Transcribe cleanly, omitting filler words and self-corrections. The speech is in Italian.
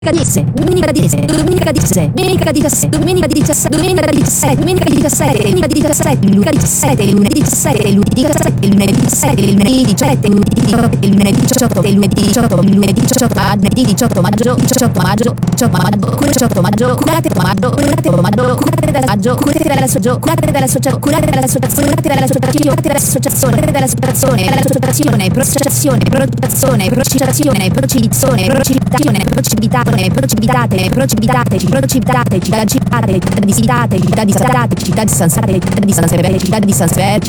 domenica 10, domenica 17, domenica 17, domenica 17, domenica 17, domenica 17, domenica 17, lunedì 17, lunedì 17, lunedì 17, lunedì 17, lunedì 17, lunedì 18, lunedì 18, lunedì 18, lunedì 18 maggio, 18 maggio, 18 maggio, curate maggio, curate della maggio, curate della soggio, curate dell'associazione, curate dell'associazione, processazione, progettazione, processazione, procitazione, città di San Severo,